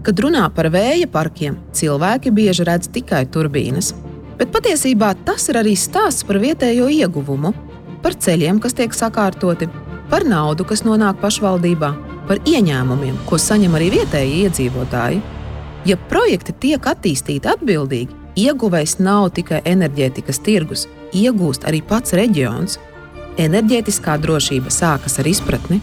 Kad runā par vēja parkiem, cilvēki bieži redz tikai turbīnas. Bet patiesībā tas ir arī stāsts par vietējo ieguvumu, par ceļiem, kas tiek sakārtoti, par naudu, kas nonāk pašvaldībā, par ieņēmumiem, ko saņem arī vietēji iedzīvotāji. Ja projekti tiek attīstīti atbildīgi, ieguvējs nav tikai enerģētikas tirgus, iegūst arī pats reģions. Enerģētiskā drošība sākas ar izpratni.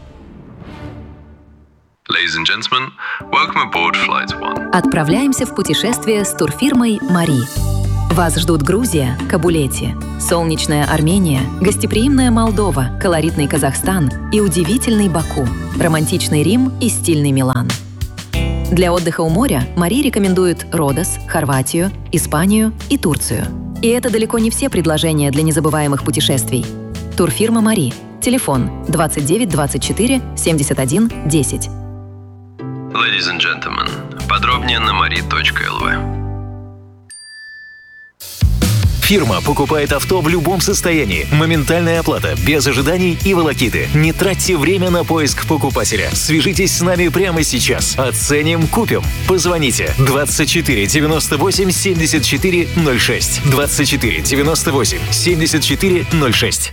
Ladies and gentlemen, welcome aboard Flight One. Отправляемся в путешествие с турфирмой «Мари». Вас ждут Грузия, Кабулети, солнечная Армения, гостеприимная Молдова, колоритный Казахстан и удивительный Баку, романтичный Рим и стильный Милан. Для отдыха у моря «Мари» рекомендует Родос, Хорватию, Испанию и Турцию. И это далеко не все предложения для незабываемых путешествий. Турфирма «Мари». Телефон 29 24 71 10. Ladies and gentlemen, подробнее на mari.lv. Фирма покупает авто в любом состоянии. Моментальная оплата, без ожиданий и волокиты. Не тратьте время на поиск покупателя. Свяжитесь с нами прямо сейчас. Оценим, купим. Позвоните 24 98 74 06. 24 98 74 06.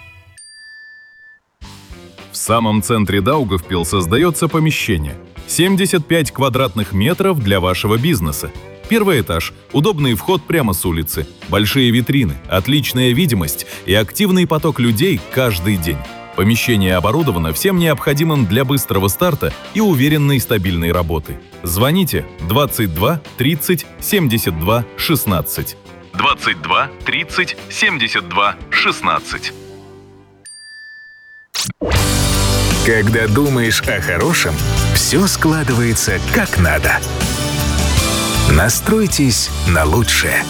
В самом центре Даугавпилс создается помещение. 75 квадратных метров для вашего бизнеса. Первый этаж, удобный вход прямо с улицы, большие витрины, отличная видимость и активный поток людей каждый день. Помещение оборудовано всем необходимым для быстрого старта и уверенной стабильной работы. Звоните 22 30 72 16. 22 30 72 16. Когда думаешь о хорошем, все складывается как надо. Настройтесь на лучшее.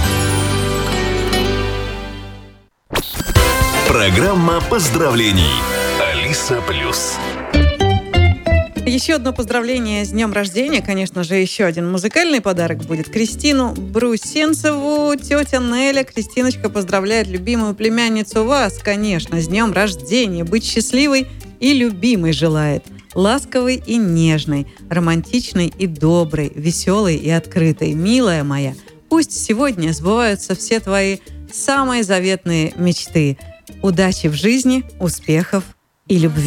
Программа поздравлений. Алиса Плюс. Еще одно поздравление с днем рождения. Конечно же, еще один музыкальный подарок будет. Кристину Брусенцеву, тетя Неля. Кристиночка поздравляет любимую племянницу вас, конечно, с днем рождения. Быть счастливой и любимой желает. Ласковой и нежной, романтичной и доброй, веселой и открытой. Милая моя, пусть сегодня сбываются все твои самые заветные мечты. Удачи в жизни, успехов и любви.